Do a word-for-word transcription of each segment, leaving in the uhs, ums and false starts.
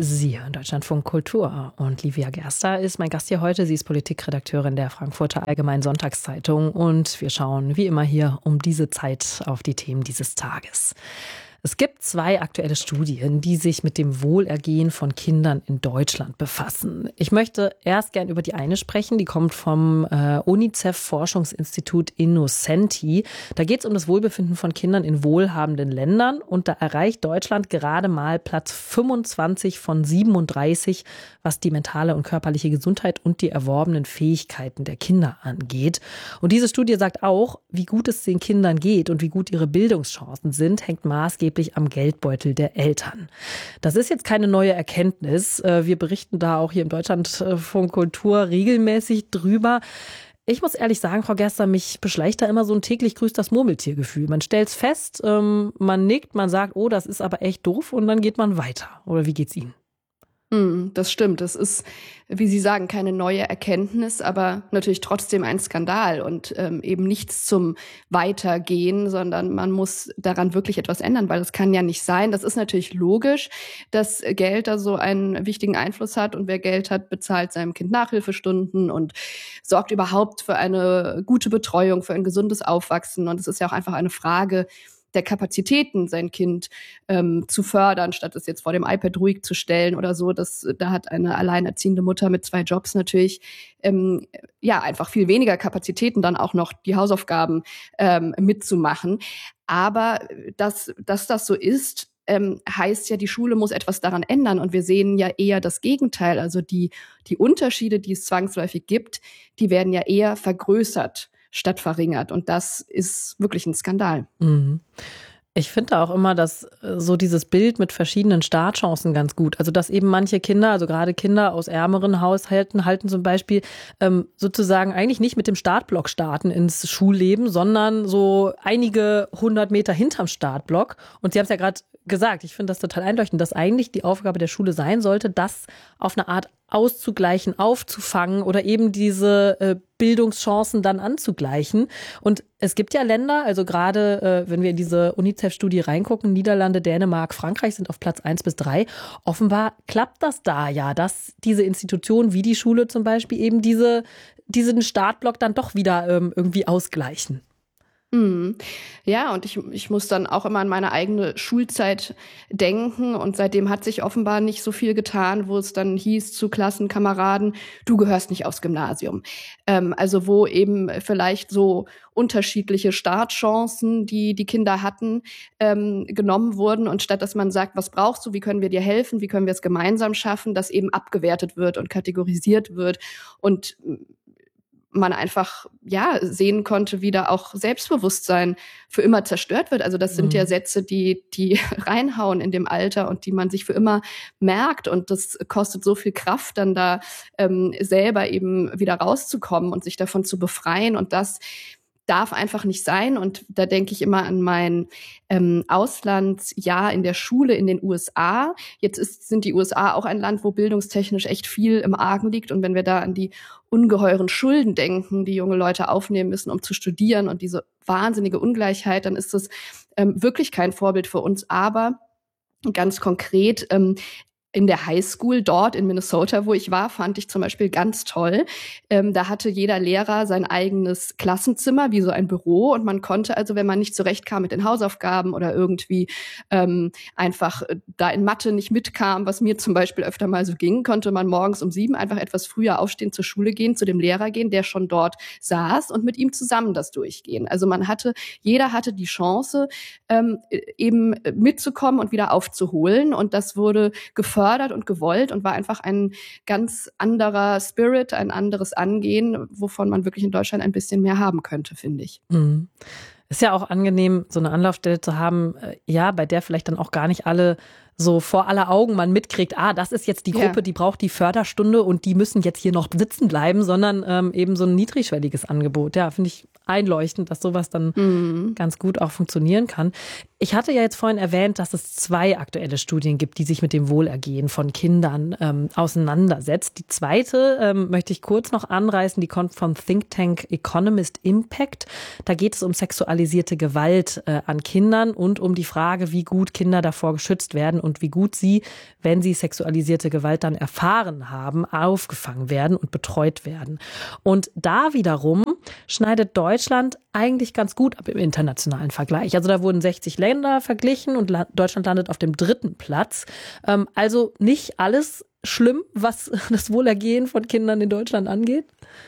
Sie hören Deutschlandfunk Kultur und Livia Gerster ist mein Gast hier heute. Sie ist Politikredakteurin der Frankfurter Allgemeinen Sonntagszeitung und wir schauen wie immer hier um diese Zeit auf die Themen dieses Tages. Es gibt zwei aktuelle Studien, die sich mit dem Wohlergehen von Kindern in Deutschland befassen. Ich möchte erst gern über die eine sprechen, die kommt vom äh, UNICEF-Forschungsinstitut Innocenti. Da geht es um das Wohlbefinden von Kindern in wohlhabenden Ländern und da erreicht Deutschland gerade mal Platz fünfundzwanzig von siebenunddreißig, was die mentale und körperliche Gesundheit und die erworbenen Fähigkeiten der Kinder angeht. Und diese Studie sagt auch, wie gut es den Kindern geht und wie gut ihre Bildungschancen sind, hängt maßgeblich am Geldbeutel der Eltern. Das ist jetzt keine neue Erkenntnis. Wir berichten da auch hier im Deutschlandfunk Kultur regelmäßig drüber. Ich muss ehrlich sagen, Frau Gerster, mich beschleicht da immer so ein täglich grüßt das Murmeltiergefühl. Man stellt es fest, man nickt, man sagt, oh, das ist aber echt doof und dann geht man weiter. Oder wie geht's Ihnen? Das stimmt. Das ist, wie Sie sagen, keine neue Erkenntnis, aber natürlich trotzdem ein Skandal und ähm, eben nichts zum Weitergehen, sondern man muss daran wirklich etwas ändern, weil das kann ja nicht sein. Das ist natürlich logisch, dass Geld da so einen wichtigen Einfluss hat und wer Geld hat, bezahlt seinem Kind Nachhilfestunden und sorgt überhaupt für eine gute Betreuung, für ein gesundes Aufwachsen. Und es ist ja auch einfach eine Frage der Kapazitäten, sein Kind ähm, zu fördern, statt es jetzt vor dem iPad ruhig zu stellen oder so. Das, da hat eine alleinerziehende Mutter mit zwei Jobs natürlich ähm, ja einfach viel weniger Kapazitäten, dann auch noch die Hausaufgaben ähm, mitzumachen. Aber dass, dass das so ist, ähm, heißt ja, die Schule muss etwas daran ändern. Und wir sehen ja eher das Gegenteil. Also die, die Unterschiede, die es zwangsläufig gibt, die werden ja eher vergrößert statt verringert. Und das ist wirklich ein Skandal. Mhm. Ich finde auch immer, dass so dieses Bild mit verschiedenen Startchancen ganz gut. Also dass eben manche Kinder, also gerade Kinder aus ärmeren Haushalten, halten zum Beispiel ähm, sozusagen eigentlich nicht mit dem Startblock starten ins Schulleben, sondern so einige hundert Meter hinterm Startblock. Und Sie haben es ja gerade gesagt, ich finde das total einleuchtend, dass eigentlich die Aufgabe der Schule sein sollte, das auf eine Art auszugleichen, aufzufangen oder eben diese äh, Bildungschancen dann anzugleichen. Und es gibt ja Länder, also gerade äh, wenn wir in diese UNICEF-Studie reingucken, Niederlande, Dänemark, Frankreich sind auf Platz eins bis drei. Offenbar klappt das da ja, dass diese Institutionen wie die Schule zum Beispiel eben diese, diesen Startblock dann doch wieder ähm, irgendwie ausgleichen. Mhm. Ja, und ich, ich muss dann auch immer an meine eigene Schulzeit denken. Und seitdem hat sich offenbar nicht so viel getan, wo es dann hieß zu Klassenkameraden, du gehörst nicht aufs Gymnasium. Ähm, also wo eben vielleicht so unterschiedliche Startchancen, die die Kinder hatten, ähm, genommen wurden. Und statt dass man sagt, was brauchst du, wie können wir dir helfen, wie können wir es gemeinsam schaffen, dass eben abgewertet wird und kategorisiert wird. Und man einfach ja sehen konnte, wie da auch Selbstbewusstsein für immer zerstört wird. Also das sind mhm. ja Sätze, die die reinhauen in dem Alter und die man sich für immer merkt. Und das kostet so viel Kraft, dann da ähm, selber eben wieder rauszukommen und sich davon zu befreien. Und das darf einfach nicht sein. Und da denke ich immer an mein ähm, Auslandsjahr in der Schule in den U S A. Jetzt ist, sind die U S A auch ein Land, wo bildungstechnisch echt viel im Argen liegt. Und wenn wir da an die ungeheuren Schulden denken, die junge Leute aufnehmen müssen, um zu studieren und diese wahnsinnige Ungleichheit, dann ist das ähm, wirklich kein Vorbild für uns. Aber ganz konkret, ähm, in der Highschool dort in Minnesota, wo ich war, fand ich zum Beispiel ganz toll. Ähm, da hatte jeder Lehrer sein eigenes Klassenzimmer, wie so ein Büro. Und man konnte also, wenn man nicht zurechtkam mit den Hausaufgaben oder irgendwie ähm, einfach äh, da in Mathe nicht mitkam, was mir zum Beispiel öfter mal so ging, konnte man morgens um sieben einfach etwas früher aufstehen, zur Schule gehen, zu dem Lehrer gehen, der schon dort saß und mit ihm zusammen das durchgehen. Also man hatte, jeder hatte die Chance, ähm, eben mitzukommen und wieder aufzuholen. Und das wurde gefördert und gewollt und war einfach ein ganz anderer Spirit, ein anderes Angehen, wovon man wirklich in Deutschland ein bisschen mehr haben könnte, finde ich. Mhm. Ist ja auch angenehm, so eine Anlaufstelle zu haben, ja, bei der vielleicht dann auch gar nicht alle so vor aller Augen man mitkriegt, ah, das ist jetzt die Gruppe, ja. die braucht die Förderstunde und die müssen jetzt hier noch sitzen bleiben, sondern ähm, eben so ein niedrigschwelliges Angebot. Ja, finde ich einleuchtend, dass sowas dann mhm. ganz gut auch funktionieren kann. Ich hatte ja jetzt vorhin erwähnt, dass es zwei aktuelle Studien gibt, die sich mit dem Wohlergehen von Kindern ähm, auseinandersetzt. Die zweite ähm, möchte ich kurz noch anreißen, die kommt vom Think Tank Economist Impact. Da geht es um sexualisierte Gewalt äh, an Kindern und um die Frage, wie gut Kinder davor geschützt werden und wie gut sie, wenn sie sexualisierte Gewalt dann erfahren haben, aufgefangen werden und betreut werden. Und da wiederum schneidet Deutschland eigentlich ganz gut ab im internationalen Vergleich. Also da wurden sechzig Länder verglichen und Deutschland landet auf dem dritten Platz. Also nicht alles schlimm, was das Wohlergehen von Kindern in Deutschland angeht.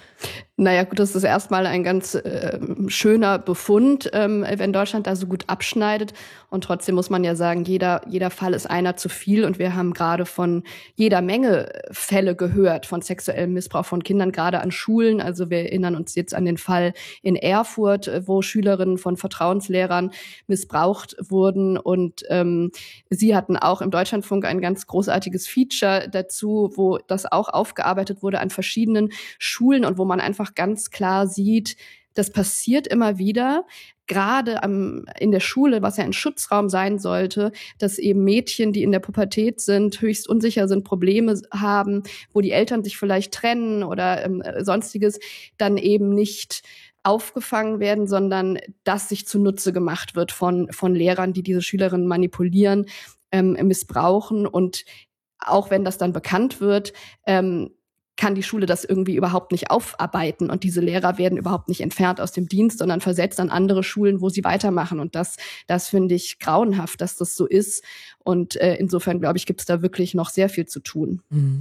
Naja, gut, das ist erstmal ein ganz äh, schöner Befund, ähm, wenn Deutschland da so gut abschneidet. Und trotzdem muss man ja sagen, jeder, jeder Fall ist einer zu viel. Und wir haben gerade von jeder Menge Fälle gehört von sexuellem Missbrauch von Kindern, gerade an Schulen. Also wir erinnern uns jetzt an den Fall in Erfurt, wo Schülerinnen von Vertrauenslehrern missbraucht wurden. Und ähm, Sie hatten auch im Deutschlandfunk ein ganz großartiges Feature dazu, wo das auch aufgearbeitet wurde an verschiedenen Schulen und wo man einfach ganz klar sieht, das passiert immer wieder, gerade am, in der Schule, was ja ein Schutzraum sein sollte, dass eben Mädchen, die in der Pubertät sind, höchst unsicher sind, Probleme haben, wo die Eltern sich vielleicht trennen oder ähm, sonstiges, dann eben nicht aufgefangen werden, sondern das sich zunutze gemacht wird von, von Lehrern, die diese Schülerinnen manipulieren, ähm, missbrauchen. Und auch wenn das dann bekannt wird, ähm, kann die Schule das irgendwie überhaupt nicht aufarbeiten. Und diese Lehrer werden überhaupt nicht entfernt aus dem Dienst, sondern versetzt an andere Schulen, wo sie weitermachen. Und das, das finde ich grauenhaft, dass das so ist. Und äh, insofern, glaube ich, gibt es da wirklich noch sehr viel zu tun.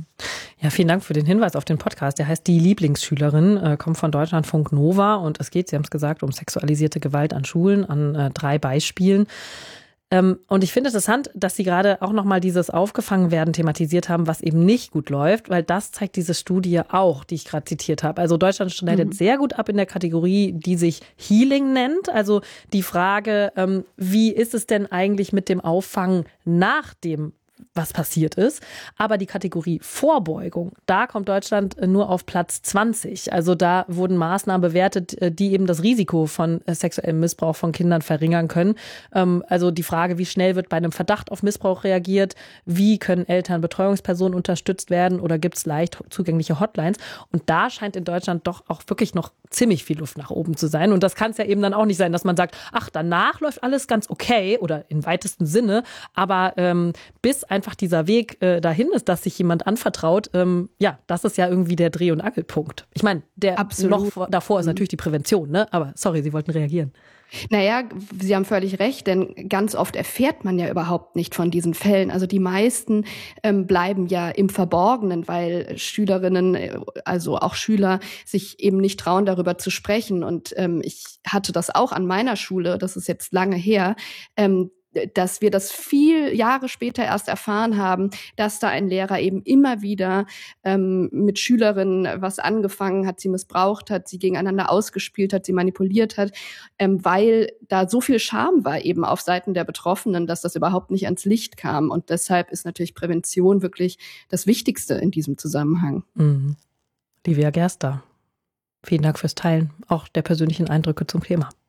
Ja, vielen Dank für den Hinweis auf den Podcast. Der heißt Die Lieblingsschülerin, äh, kommt von Deutschlandfunk Nova. Und es geht, Sie haben es gesagt, um sexualisierte Gewalt an Schulen, an äh, drei Beispielen. Und ich finde interessant, dass Sie gerade auch nochmal dieses Aufgefangenwerden thematisiert haben, was eben nicht gut läuft, weil das zeigt diese Studie auch, die ich gerade zitiert habe. Also Deutschland schneidet mhm. sehr gut ab in der Kategorie, die sich Healing nennt. Also die Frage, wie ist es denn eigentlich mit dem Auffangen nach dem, was passiert ist. Aber die Kategorie Vorbeugung, da kommt Deutschland nur auf Platz zwanzig. Also da wurden Maßnahmen bewertet, die eben das Risiko von sexuellem Missbrauch von Kindern verringern können. Also die Frage, wie schnell wird bei einem Verdacht auf Missbrauch reagiert? Wie können Eltern, Betreuungspersonen unterstützt werden? Oder gibt es leicht zugängliche Hotlines? Und da scheint in Deutschland doch auch wirklich noch ziemlich viel Luft nach oben zu sein. Und das kann es ja eben dann auch nicht sein, dass man sagt, ach, danach läuft alles ganz okay oder im weitesten Sinne. Aber ähm, bis einfach dieser Weg äh, dahin ist, dass sich jemand anvertraut, ähm, ja, das ist ja irgendwie der Dreh- und Angelpunkt. Ich meine, der Absolut. noch vor, davor ist natürlich die Prävention, ne? Aber sorry, Sie wollten reagieren. Naja, Sie haben völlig recht, denn ganz oft erfährt man ja überhaupt nicht von diesen Fällen. Also die meisten ähm, bleiben ja im Verborgenen, weil Schülerinnen, also auch Schüler, sich eben nicht trauen, darüber zu sprechen. Und ähm, ich hatte das auch an meiner Schule, das ist jetzt lange her, ähm, dass wir das viel Jahre später erst erfahren haben, dass da ein Lehrer eben immer wieder ähm, mit Schülerinnen was angefangen hat, sie missbraucht hat, sie gegeneinander ausgespielt hat, sie manipuliert hat, ähm, weil da so viel Scham war eben auf Seiten der Betroffenen, dass das überhaupt nicht ans Licht kam. Und deshalb ist natürlich Prävention wirklich das Wichtigste in diesem Zusammenhang. Mhm. Livia Gerster, vielen Dank fürs Teilen auch der persönlichen Eindrücke zum Thema.